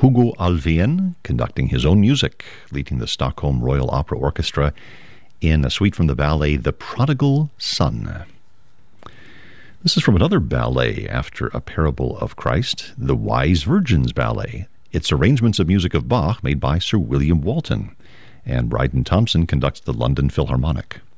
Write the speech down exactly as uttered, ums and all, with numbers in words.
Hugo Alfvén conducting his own music, leading the Stockholm Royal Opera Orchestra in a suite from the ballet The Prodigal Son. This is from another ballet after A Parable of Christ, the Wise Virgins Ballet. It's arrangements of music of Bach made by Sir William Walton, and Bryden Thompson conducts the London Philharmonic.